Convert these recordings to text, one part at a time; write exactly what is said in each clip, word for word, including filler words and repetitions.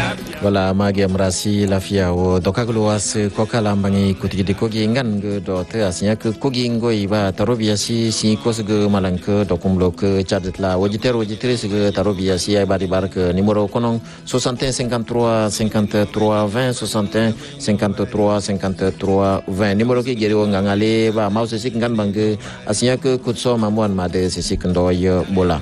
Wala magi amrasi lafia o dokagluas kokala bangi kuti de kogi ngan ge do te asnya ke kogi ngoi ba tarobiasi si kos ge malang ke dokumlo ke chadetla wajiter wajiter ge tarobiasi ai bari bar ke numero konong soixante et un cinquante-trois cinquante-trois vingt soixante et un cinquante-trois cinquante-trois vingt numero ke geri o ngangale ba mau sesik ngan bange asnya ke kutso mamuan made sesik ndoy bola.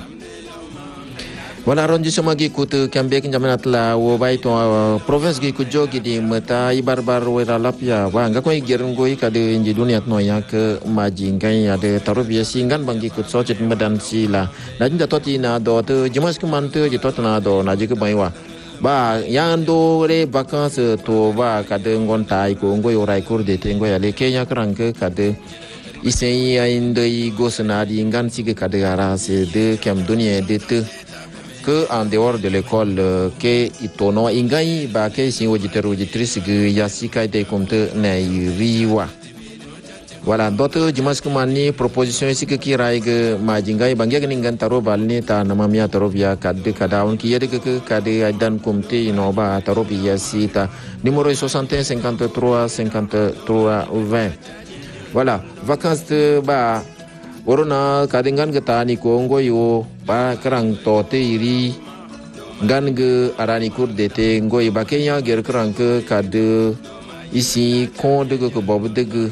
Wala ronji semagi kutu kambia kinjaman atla wo bai to province gi kujo gi di mata ibar bar wera lapia wa nga ko igirun goi kade inji dunia no ya ke majingai ade tarubia singan bangi kut so chet medan sila na jinda toti na do te jemas ke mante je tot na do na je ke bai wa ba yang do re vacances to ba kade ngon tai ko ngoi orai kur de te ngoi ale kenya krang ke kade isei indai gosna di ngan sige kade ara se de kem dunia de te que en dehors de l'école euh, que itono ingai ba ke si wajiteru wajitrice ge yasika de komte na riwa voilà d'autres dimanche kumani proposition ici que kirai ge majingai bangia ge ningan taro balni ta namamia taro via kadde kadaun ki yede ke kade aidan komte inoba taro via sita numéro soixante et un cinquante-trois cinquante-trois vingt voilà vacances de ba Orona kadingan ke tani Kongo yo ba kerang tote iri gan ge arani kur dete ngoi ba Kenya ger kerang ke kade isi kon de ke bob de ge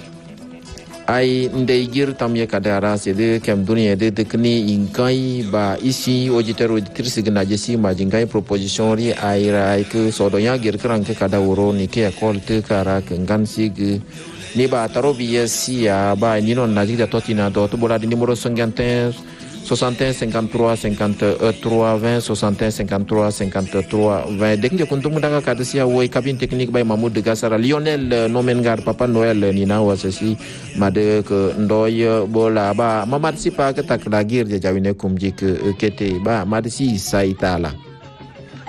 ai ndai gir tamye kadara se de kem dunia de de kni inkai ba isi ojitero ditrisi gna jesi majingai proposition ri ai rai ke sodonya ger kerang ke kada woro ni ke ekol te kara ke ngan sig ni ba tarobia sia ba ni non nazi da totina do to bola di numero cinquante et un soixante et un cinquante-trois cinquante-trois vingt soixante et un cinquante-trois cinquante-trois vingt dek je kuntum daga ka sia woi kabin teknik bay Mahmoud de Gasara Lionel Nomengar Papa Noel ni na wasasi made ke ndoy bola ba mamad sipa ke tak lagir je jawine kumji ke kete ba mad si saitala